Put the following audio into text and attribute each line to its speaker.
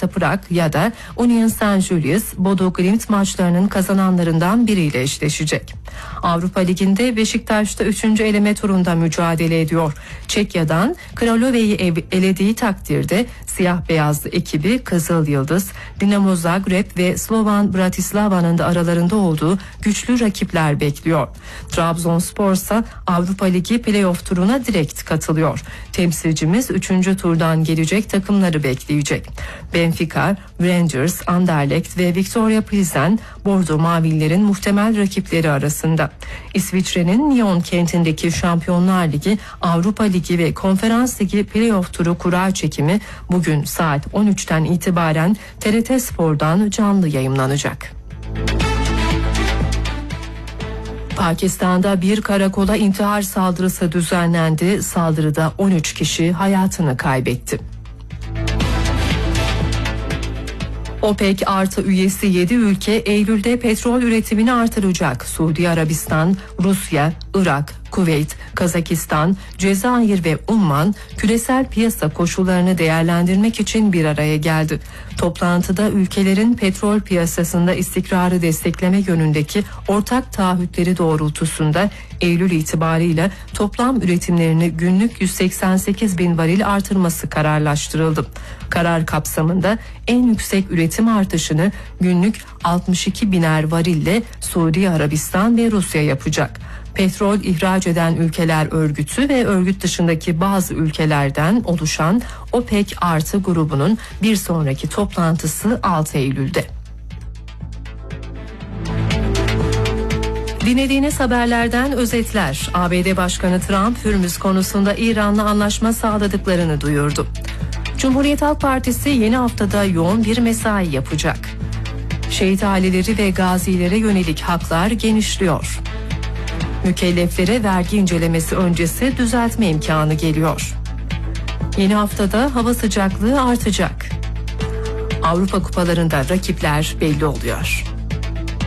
Speaker 1: Sparta Prag ya da Union Saint-Gilloise, Bodo Glimt maçlarının kazananlarından biriyle eşleşecek. Avrupa Ligi'nde Beşiktaş'ta 3. eleme turunda mücadele ediyor. Çekya'dan Kralove'yi elediği takdirde siyah beyazlı ekibi Kızıl Yıldız, Dinamo Zagreb ve Slovan Bratislava'nın da aralarında olduğu güçlü rakipler bekliyor. Trabzonspor ise Avrupa Ligi playoff turuna direkt katılıyor. Temsilcimiz 3. turdan gelecek takımları bekleyecek. Benfica, Rangers, Anderlecht ve Victoria Pilsen Bordo Mavililerin muhtemel rakipleri arasında. İsviçre'nin Lyon kentindeki Şampiyonlar Ligi, Avrupa Ligi ve Konferans Ligi playoff turu kura çekimi bugün saat 13'ten itibaren TRT Spor'dan canlı yayımlanacak. Pakistan'da bir karakola intihar saldırısı düzenlendi. Saldırıda 13 kişi hayatını kaybetti. OPEC artı üyesi 7 ülke Eylül'de petrol üretimini artıracak. Suudi Arabistan, Rusya, Irak, Kuveyt, Kazakistan, Cezayir ve Umman küresel piyasa koşullarını değerlendirmek için bir araya geldi. Toplantıda ülkelerin petrol piyasasında istikrarı destekleme yönündeki ortak taahhütleri doğrultusunda Eylül itibarıyla toplam üretimlerini günlük 188 bin varil artırması kararlaştırıldı. Karar kapsamında en yüksek üretim artışını günlük 62 biner varille Suudi Arabistan ve Rusya yapacak. Petrol ihraç eden ülkeler örgütü ve örgüt dışındaki bazı ülkelerden oluşan OPEC artı grubunun bir sonraki toplantısı 6 Eylül'de. Dinlediğiniz haberlerden özetler. ABD Başkanı Trump, Hürmüz konusunda İran'la anlaşma sağladıklarını duyurdu. Cumhuriyet Halk Partisi yeni haftada yoğun bir mesai yapacak. Şehit aileleri ve gazilere yönelik haklar genişliyor. Mükelleflere vergi incelemesi öncesi düzeltme imkanı geliyor. Yeni haftada hava sıcaklığı artacak. Avrupa kupalarında rakipler belli oluyor.